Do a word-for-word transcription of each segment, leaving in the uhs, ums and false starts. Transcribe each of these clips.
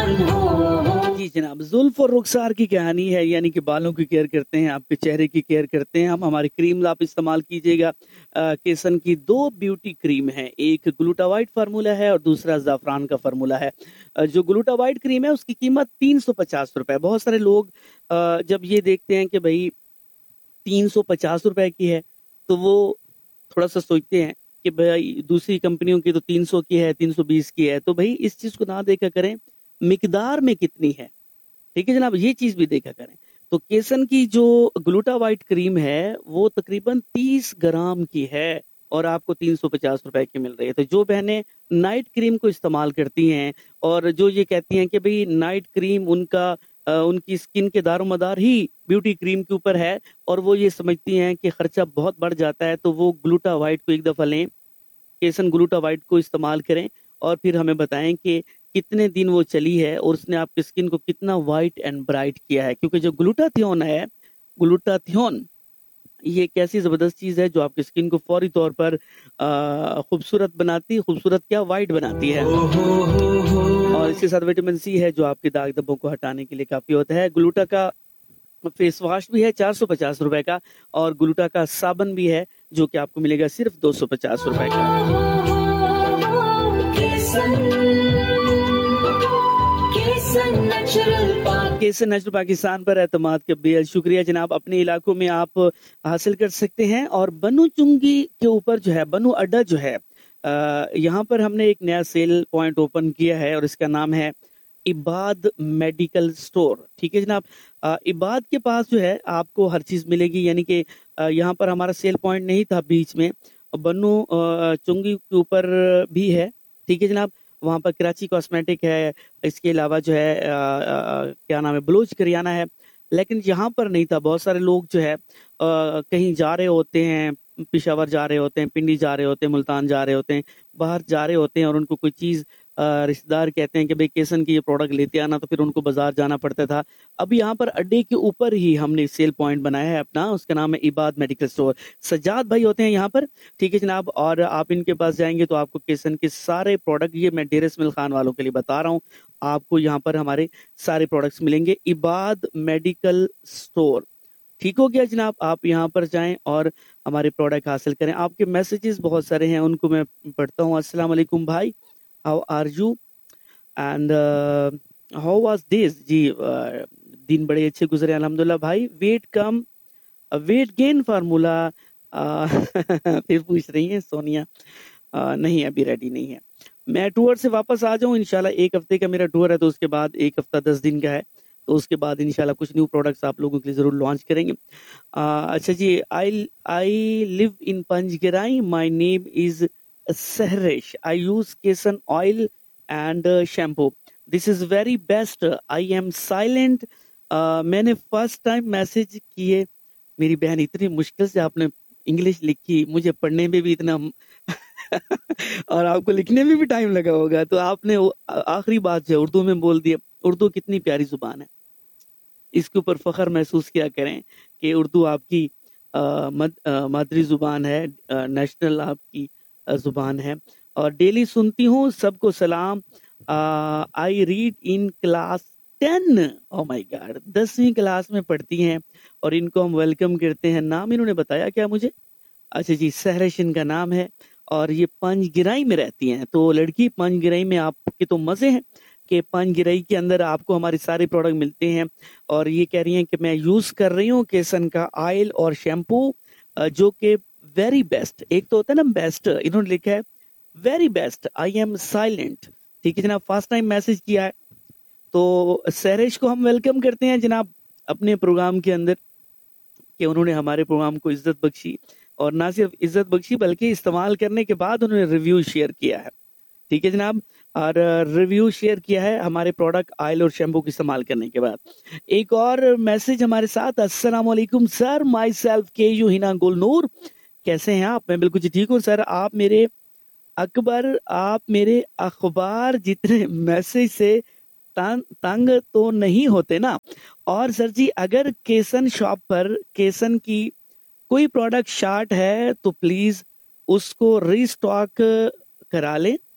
जी जनाब, जुल्फ और रुखसार की कहानी है, यानी कि बालों की केयर करते हैं, आपके चेहरे की केयर करते हैं हम। हमारी क्रीम आप इस्तेमाल कीजिएगा। अ, केसन की दो ब्यूटी क्रीम है, एक ग्लूटावाइट फार्मूला है और दूसरा ज़ाफ़रान का फार्मूला है। अ, जो ग्लूटावाइट क्रीम है उसकी कीमत तीन सौ पचास रुपए। बहुत सारे लोग अ, जब ये देखते हैं कि भाई तीन सौ पचास रुपए की है तो वो थोड़ा सा सोचते हैं कि भाई दूसरी कंपनियों की तो तीन सौ की है, तीन सौ बीस की है। तो भाई इस चीज को ना देखा करें, मिकदार में कितनी है। ठीक है जनाब, ये चीज भी देखा करें। तो केसन की जो ग्लूटावाइट क्रीम है वो तकरीबन तीस ग्राम की है और आपको तीन सौ पचास रुपए की मिल रही है। तो जो बहनें नाइट क्रीम को इस्तेमाल करती हैं और जो ये कहती हैं कि भाई नाइट क्रीम उनका अ, उनकी स्किन के दारोमदार ही ब्यूटी क्रीम के ऊपर है और वो ये समझती हैं कि खर्चा बहुत बढ़ जाता है, तो वो ग्लूटावाइट को एक दफा लें, केसन ग्लूटावाइट को इस्तेमाल करें और फिर हमें बताएं कि कितने दिन वो चली है और उसने आपकी स्किन को कितना वाइट एंड ब्राइट किया है। क्योंकि जो ग्लूटाथियोन है, ग्लूटाथियोन ये एक ऐसी जबरदस्त चीज है जो आपकी स्किन को फौरी तौर पर अ, खूबसूरत बनाती है, खूबसूरत क्या वाइट बनाती है। और इसके साथ विटामिन सी है जो आपके दाग धब्बों को हटाने के लिए काफी होता है। ग्लूटा का फेस वॉश भी है चार सौ पचास रुपए का और ग्लूटा का साबन भी है जो कि आपको मिलेगा सिर्फ दो सौ पचास रुपए का। केसन नेचुरल पाकिस्तान पर एतमाद के बेहद शुक्रिया जनाब। अपने इलाकों में आप हासिल कर सकते हैं। और बनू चुंगी के ऊपर जो है, बनू अड्डा जो है, यहाँ पर हमने एक नया सेल पॉइंट ओपन किया है और इसका नाम है इबाद मेडिकल स्टोर। ठीक है जनाब, अ, इबाद के पास जो है आपको हर चीज मिलेगी। यानी कि अ, यहाँ पर हमारा सेल पॉइंट नहीं था बीच में, बन्नू अ, चुंगी के ऊपर भी है। ठीक है जनाब, वहाँ पर कराची कॉस्मेटिक है, इसके अलावा जो है अ, अ, क्या नाम है, बलूच करियाना है। लेकिन यहाँ पर नहीं था। बहुत सारे लोग जो है अ, कहीं जा रहे होते हैं, पिशावर जा रहे होते हैं, पिंडी जा रहे होते हैं, मुल्तान जा रहे होते हैं, बाहर जा रहे होते हैं और उनको कोई चीज अ, रिश्तेदार कहते हैं कि भाई केसन की ये प्रोडक्ट लेते आना, तो फिर उनको बाजार जाना पड़ता था। अब यहाँ पर अड्डे के ऊपर ही हमने सेल पॉइंट बनाया है अपना, उसका नाम है इबाद मेडिकल स्टोर। सज्जाद भाई होते हैं यहाँ पर। ठीक है जनाब, और आप इनके पास जाएंगे तो आपको केसन के सारे प्रोडक्ट, ये मैं डेर इसमाइल खान वालों के लिए बता रहा हूँ, आपको यहाँ पर हमारे सारे प्रोडक्ट्स मिलेंगे। इबाद मेडिकल स्टोर, ठीक हो गया जनाब। आप यहाँ पर जाएं और हमारे प्रोडक्ट हासिल करें। आपके मैसेजेस बहुत सारे हैं, उनको मैं पढ़ता हूँ। अस्सलाम वालेकुम भाई, how are you and how was this ji. uh, दिन बड़े अच्छे गुजरे अल्हम्दुलिल्लाह भाई। वेट कम वेट गेन फार्मूला फिर पूछ रही हैं सोनिया। uh, नहीं, अभी रेडी नहीं है। मैं टूर से वापस आ जाऊं इंशाल्लाह, एक हफ्ते का मेरा टूर है, तो उसके बाद एक हफ्ता दस दिन का है, तो उसके बाद इंशाल्लाह कुछ न्यू प्रोडक्ट्स आप लोगों के लिए जरूर लॉन्च करेंगे। uh, अच्छा जी, आई I live in पंजगिराई, my name is Sahrish, I use केसन oil and shampoo, this is very best, I am silent. मैंने फर्स्ट टाइम मैसेज किए। मेरी बहन, इतनी मुश्किल से आपने इंग्लिश लिखी, मुझे पढ़ने में भी इतना और आपको लिखने में भी टाइम लगा होगा, तो आपने आखिरी बात जो है उर्दू में बोल दिया। उर्दू कितनी प्यारी जुबान है, इसके ऊपर फख्र महसूस किया करें कि उर्दू आपकी मादरी जुबान है, नेशनल आपकी जुबान है। और डेली सुनती हूँ, सबको सलाम। I read in class ten, oh my God, दसवीं क्लास में पढ़ती हैं और इनको हम वेलकम करते हैं। नाम इन्होंने बताया क्या मुझे? अच्छा जी, सहरिश इनका नाम है और ये पंजगिराई में रहती हैं। तो लड़की, पंजगिराई में आपके तो मजे हैं कि पंजगिराई के अंदर आपको हमारे सारे प्रोडक्ट मिलते हैं। और ये कह रही हैं कि मैं यूज कर रही हूँ केसन का ऑयल और शैम्पू, जो कि वेरी बेस्ट। एक तो होता है ना बेस्ट, इन्होंने लिखा है very best, I am silent. ठीक है जनाब, फर्स्ट टाइम मैसेज किया है, तो सहरिश को हम वेलकम करते हैं जनाब अपने प्रोग्राम के अंदर, कि उन्होंने हमारे प्रोग्राम को इज्जत बख्शी, और ना सिर्फ इज्जत बख्शी बल्कि इस्तेमाल करने के बाद उन्होंने रिव्यू शेयर किया है। ठीक है जनाब, और रिव्यू शेयर किया है हमारे प्रोडक्ट ऑयल और शैम्पू को इस्तेमाल करने के बाद। एक और मैसेज हमारे साथ, अस्सलाम वालेकुम सर, माई सेल्फ के यू हिना गुलनूर, कैसे हैं आप? मैं बिल्कुल ठीक हूँ सर। आप मेरे अकबर, आप मेरे अखबार जितने मैसेज से तंग तो नहीं होते ना? और सर जी, अगर केसन शॉप पर केसन की कोई प्रोडक्ट शार्ट है तो प्लीज उसको रीस्टॉक करा लें,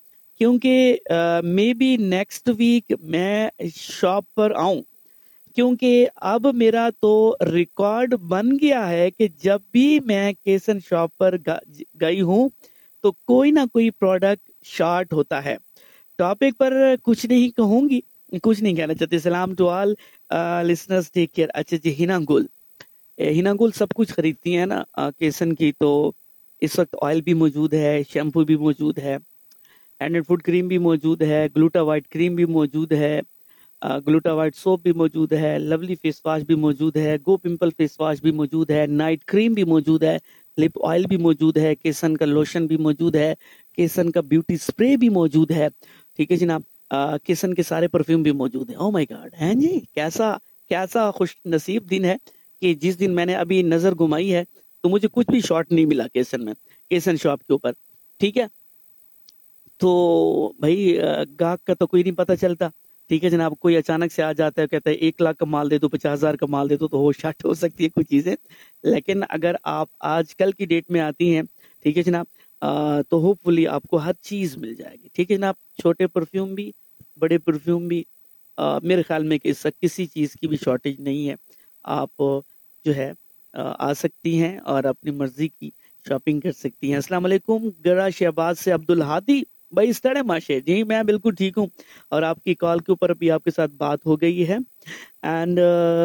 کیونکہ مے بی نیکسٹ ویک میں شاپ پر آؤں، کیونکہ اب میرا تو ریکارڈ بن گیا ہے کہ جب بھی میں کیسن شاپ پر گئی ہوں تو کوئی نہ کوئی پروڈکٹ شارٹ ہوتا ہے. ٹاپک پر کچھ نہیں کہوں گی، کچھ نہیں کہنا چاہتی. سلام to all listeners, take care. اچھا جی، ہینا گل ہینا گل سب کچھ خریدتی ہیں نا کیسن کی، تو اس وقت آئل بھی موجود ہے، شیمپو بھی موجود ہے، ہینڈ فوڈ کریم بھی موجود ہے، گلوٹا وائٹ کریم بھی موجود ہے، گلوٹا وائٹ سوپ بھی موجود ہے، لولی فیس واش بھی موجود ہے، گو پمپل فیس واش بھی موجود ہے، نائٹ کریم بھی موجود ہے، لپ آئل بھی موجود ہے، کیسن کا لوشن بھی موجود ہے، کیسن کا بیوٹی سپرے بھی موجود ہے. ٹھیک ہے جناب، کیسن کے سارے پرفیوم بھی موجود ہیں. او مائی گاڈ، ہیں جی، کیسا کیسا خوش نصیب دن ہے کہ جس دن میں نے ابھی نظر گھمائی ہے تو مجھے کچھ بھی شارٹ نہیں ملا کیسن میں، کیسن شاپ کے اوپر. ٹھیک ہے، تو بھائی گاہک کا تو کوئی نہیں پتہ چلتا. ٹھیک ہے جناب، کوئی اچانک سے آ جاتا ہے، کہتا ہے ایک لاکھ کا مال دے دو، پچاس ہزار کا مال دے دو، تو ہو شاٹ ہو سکتی ہے کچھ چیزیں. لیکن اگر آپ آج کل کی ڈیٹ میں آتی ہیں، ٹھیک ہے جناب، تو ہوپ فلی آپ کو ہر چیز مل جائے گی. ٹھیک ہے جناب، چھوٹے پرفیوم بھی، بڑے پرفیوم بھی. میرے خیال میں کہ کسی چیز کی بھی شارٹیج نہیں ہے. آپ جو ہے آ سکتی ہیں اور اپنی مرضی کی شاپنگ کر سکتی ہیں. السلام علیکم، گرا شہباز سے عبد الحادی بھائی اسٹڑے ماشے جی، میں بالکل ٹھیک ہوں اور آپ کی کال کے اوپر بھی آپ کے ساتھ بات ہو گئی ہے. اینڈ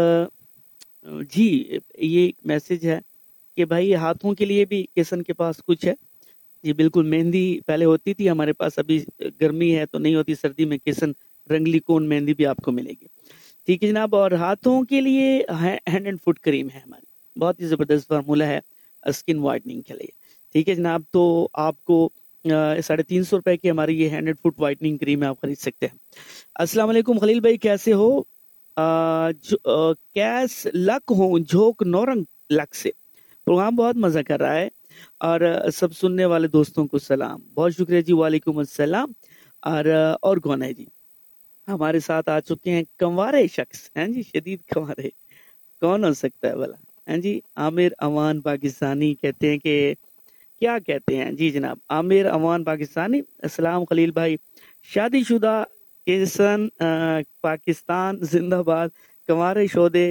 جی، یہ ایک میسج ہے کہ بھائی ہاتھوں کے لیے بھی کیسن کے پاس کچھ ہے. جی بالکل، مہندی پہلے ہوتی تھی ہمارے پاس، ابھی گرمی ہے تو نہیں ہوتی. سردی میں کیسن رنگلی کون مہندی بھی آپ کو ملے گی. ٹھیک ہے جناب، اور ہاتھوں کے لیے ہینڈ اینڈ فٹ کریم ہے ہماری، بہت ہی زبردست فارمولہ ہے اسکن وائٹننگ کے لیے. ٹھیک ہے جناب، تو آپ کو ساڑھے تین سو روپے کی ہماری یہ ہینڈ اینڈ فٹ وائٹننگ کریم ہے، آپ خرید سکتے ہیں. السلام علیکم خلیل بھائی، کیسے ہو؟ کیس لک ہوں جھوک نورنگ لک سے. پروگرام بہت مزہ کر رہا ہے اور سب سننے والے دوستوں کو سلام، بہت شکریہ جی. وعلیکم السلام. اور اور کون ہے جی ہمارے ساتھ آ چکے ہیں؟ کنوارے شخص ہیں جی، شدید کنوارے، کون ہو سکتا ہے بھلا؟ ہیں جی، عامر امان پاکستانی کہتے ہیں کہ کیا کہتے ہیں جی جناب، عامر امان پاکستانی. السلام خلیل بھائی، شادی شدہ کیسن پاکستان زندہ باد، کنوارے شودے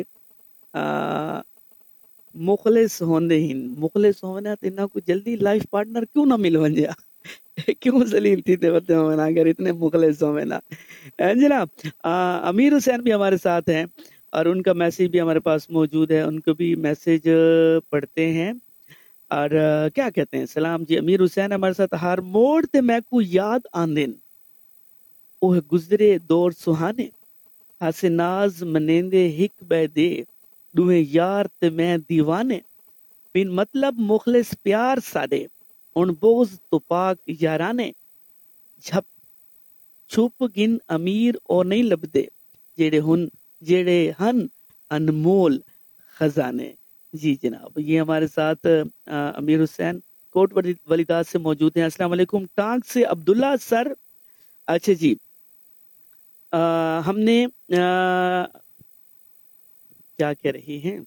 مخلص ہوندے ہند مخلص ہونا تینا کو جلدی لائف پارٹنر کیوں نہ مل ونجا کیوں زلیل تھی تے بتے ہونا اگر اتنے مخلص ہو نا جناب. امیر حسین بھی ہمارے ساتھ ہیں اور ان کا میسج بھی ہمارے پاس موجود ہے، ان کو بھی میسج پڑھتے ہیں. اور کیا کہتے ہیں؟ سلام جی، امیر حسین ہمارے ساتھ. ہر موڑ تے میں کو یاد آندن وہ گزرے دور سہانے، ہاسے ناز منیندے ہک بے دے دوہیں یار تے میں دیوانے، بن مطلب مخلص پیار ساڈے ان بغض تو پاک یارانے، جھپ چھپ گن امیر اور نہیں لبدے جیڑے ہن جیڑے ہن انمول خزانے. جی جناب، یہ ہمارے ساتھ امیر حسین کوٹ ولیدات سے موجود ہیں. السلام علیکم. ٹانک سے عبداللہ سر. اچھا جی، آ, ہم نے آ, کیا کہہ رہی ہیں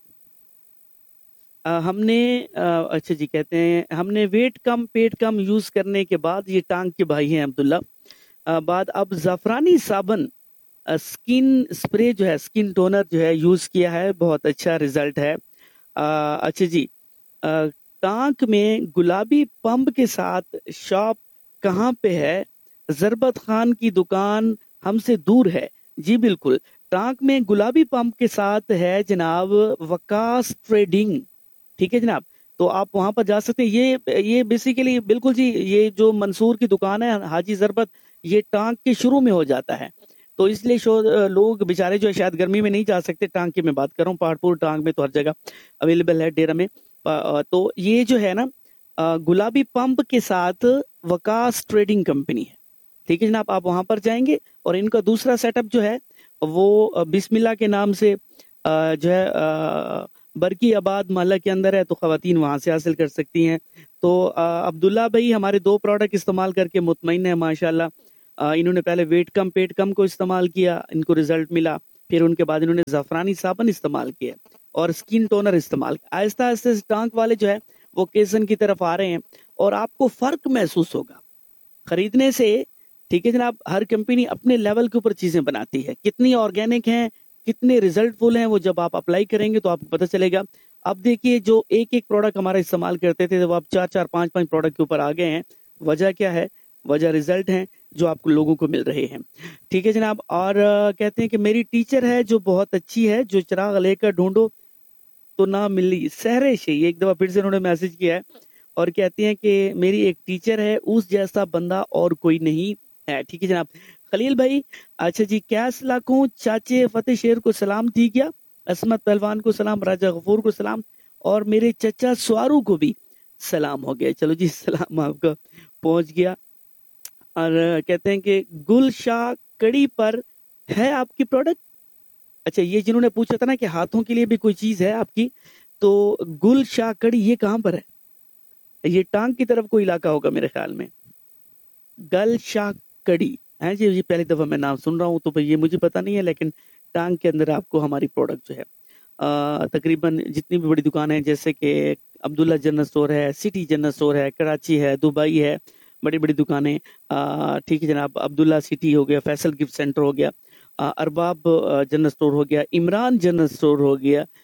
آ, ہم نے آ, اچھا جی کہتے ہیں ہم نے ویٹ کم پیٹ کم یوز کرنے کے بعد، یہ ٹانک کے بھائی ہیں عبداللہ، آ, بعد اب زعفرانی صابن اسکن سپرے جو ہے، اسکن ٹونر جو ہے یوز کیا ہے، بہت اچھا ریزلٹ ہے. آ, اچھا جی، آ, ٹانک میں گلابی پمپ کے ساتھ شاپ کہاں پہ ہے؟ ضربت خان کی دکان ہم سے دور ہے. جی بالکل، ٹانک میں گلابی پمپ کے ساتھ ہے جناب وکاس ٹریڈنگ. ٹھیک ہے جناب، تو آپ وہاں پر جا سکتے ہیں. یہ یہ بیسیکلی بالکل جی، یہ جو منصور کی دکان ہے حاجی ضربت، یہ ٹانک کے شروع میں ہو جاتا ہے، تو اس لیے شو لوگ بیچارے جو شاید گرمی میں نہیں جا سکتے. ٹانک کی میں بات کر رہا ہوں، پہاڑپور ٹانک میں تو ہر جگہ اویلیبل ہے، ڈیرا میں. تو یہ جو ہے نا گلابی پمپ کے ساتھ وکاس ٹریڈنگ کمپنی ہے. ٹھیک ہے جناب، آپ وہاں پر جائیں گے اور ان کا دوسرا سیٹ اپ جو ہے وہ بسم اللہ کے نام سے جو ہے برکی آباد محلہ کے اندر ہے، تو خواتین وہاں سے حاصل کر سکتی ہیں. تو عبداللہ بھائی ہمارے دو پروڈکٹ استعمال کر کے مطمئن ہیں ماشاءاللہ. انہوں نے پہلے ویٹ کم پیٹ کم کو استعمال کیا، ان کو رزلٹ ملا، پھر ان کے بعد انہوں نے زعفرانی صابن استعمال کیا اور اسکن ٹونر استعمال کیا. آہستہ آہستہ ٹانک والے جو ہے وہ کیسن کی طرف آ رہے ہیں اور آپ کو فرق محسوس ہوگا. خریدنے سے ٹھیک ہے جناب. ہر کمپنی اپنے لیول کے اوپر چیزیں بناتی ہے, کتنی آرگینک ہیں, کتنے ریزلٹ فل ہیں, وہ جب آپ اپلائی کریں گے تو آپ کو پتہ چلے گا. اب دیکھیے جو ایک ایک پروڈکٹ ہمارا استعمال کرتے تھے وہ آپ چار چار پانچ پانچ پروڈکٹ کے اوپر آ گئے ہیں. وجہ کیا ہے؟ وجہ ریزلٹ ہیں جو آپ کو لوگوں کو مل رہے ہیں. ٹھیک ہے جناب. اور کہتے ہیں کہ میری ٹیچر ہے جو بہت اچھی ہے, جو چراغ لے کر ڈھونڈو تو نہ ملی سہرے سے. ایک دفعہ پھر سے انہوں نے میسج کیا ہے اور کہتے ہیں کہ میری ایک ٹیچر ہے, اس جیسا بندہ اور کوئی نہیں ہے. ٹھیک ہے جناب. خلیل بھائی اچھا جی, کیس لاکھوں چاچے فتح شیر کو سلام دی گیا, عصمت پہلوان کو سلام, راجہ غفور کو سلام, اور میرے چچا سوارو کو بھی سلام ہو گیا. چلو جی سلام آپ کا پہنچ گیا. اور کہتے ہیں کہ گل شاہ کڑی پر ہے آپ کی پروڈکٹ. اچھا یہ جنہوں نے پوچھا تھا نا کہ ہاتھوں کے لیے بھی کوئی چیز ہے آپ کی, تو گل شاہ کڑی یہ کہاں پر ہے؟ یہ ٹانگ کی طرف کوئی علاقہ ہوگا میرے خیال میں. گل شاہ کڑی ہے جی, یہ پہلی دفعہ میں نام سن رہا ہوں, تو یہ مجھے پتا نہیں ہے, لیکن ٹانگ کے اندر آپ کو ہماری پروڈکٹ جو ہے تقریباً جتنی بھی بڑی دکانیں جیسے کہ عبداللہ جنرل اسٹور ہے, سٹی جنرل اسٹور ہے, کراچی ہے, دبئی ہے, بڑی بڑی دکانیں. ٹھیک ہے جناب. عبداللہ سٹی ہو گیا, فیصل گفٹ سینٹر ہو گیا, ارباب جنرل اسٹور ہو گیا, عمران جنرل اسٹور ہو گیا,